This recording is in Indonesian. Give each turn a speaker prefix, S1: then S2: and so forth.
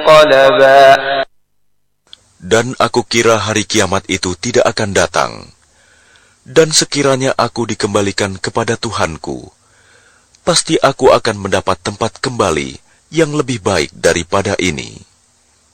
S1: انقلبا.
S2: Dan aku kira hari kiamat itu tidak akan datang. Dan sekiranya aku dikembalikan kepada Tuhanku, pasti aku akan mendapat tempat kembali yang lebih baik daripada ini.